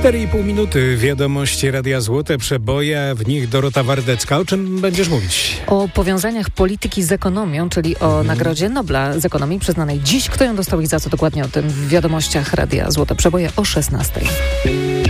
4,5 minuty. Wiadomości Radia Złote Przeboje, w nich Dorota Wardecka. O czym będziesz mówić? O powiązaniach polityki z ekonomią, czyli o Nagrodzie Nobla z ekonomii przyznanej dziś. Kto ją dostał i za co dokładnie, o tym w wiadomościach Radia Złote Przeboje o 16:00.